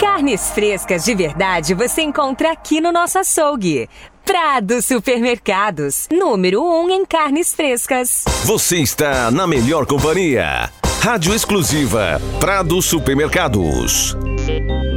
Carnes frescas de verdade você encontra aqui no nosso açougue. Prado Supermercados, número 1 em carnes frescas. Você está na melhor companhia. Rádio exclusiva Prado Supermercados.